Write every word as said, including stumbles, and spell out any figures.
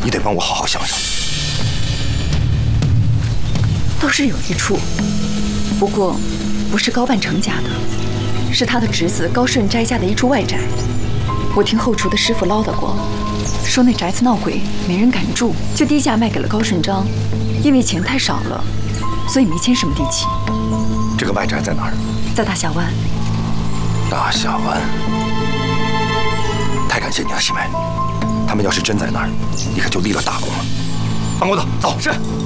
你得帮我好好想想。 倒是有一处，不过不是高半成家的，是他的侄子高顺摘下的一处外宅。我听后厨的师傅唠叨过，说那宅子闹鬼，没人敢住，就低价卖给了高顺章。因为钱太少了，所以没签什么地契。 这个外宅在哪儿？ 在大峡湾。 大峡湾。太感谢你了，西梅。他们要是真在那儿，你可就立了大功了。帮我走，走。是。